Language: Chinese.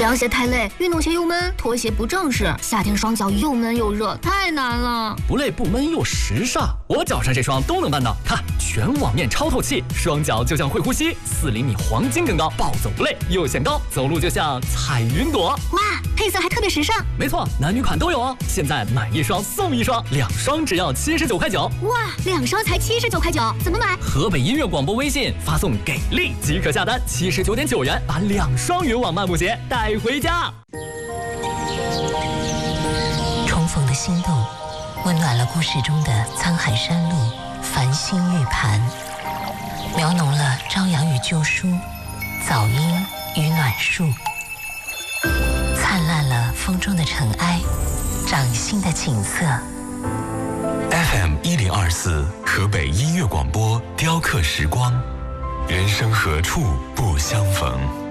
凉鞋太累，运动鞋又闷，拖鞋不正式，夏天双脚又闷又热，太难了。 不累不闷又时尚，我脚上这双都能办到。看，全网面超透气，双脚就像会呼吸，4厘米黄金更高，暴走不累又显高，走路就像踩云朵。 哇，配色还特别时尚。 没错，男女款都有哦。现在买1双送1双，2双只要79块9。 哇，2双才79块9，怎么买？ 河北音乐广播微信发送给力即可下单，79.9元把2双云网漫步鞋带回家。 重逢的心动，温暖了故事中的沧海山路、繁星玉盘，描浓了朝阳与旧书、早莺与暖树，灿烂了风中的尘埃、掌心的景色。 FM 1024河北音乐广播雕刻时光，人生何处不相逢。